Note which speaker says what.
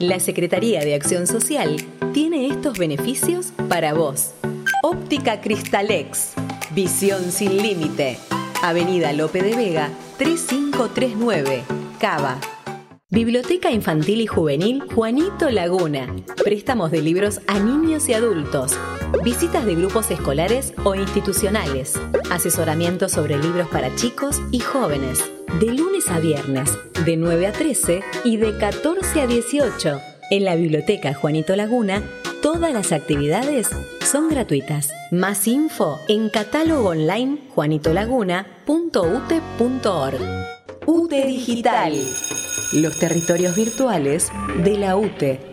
Speaker 1: La Secretaría de Acción Social tiene estos beneficios para vos. Óptica Cristalex. Visión sin límite. Avenida Lope de Vega, 3539, Cava. Biblioteca Infantil y Juvenil Juanito Laguna. Préstamos de libros a niños y adultos. Visitas de grupos escolares o institucionales. Asesoramiento sobre libros para chicos y jóvenes. De lunes a viernes, de 9 a 13 y de 14 a 18. En la Biblioteca Juanito Laguna, todas las actividades son gratuitas. Más info en catálogo online juanitolaguna.ute.org. UTE Digital. Los territorios virtuales de la UTE.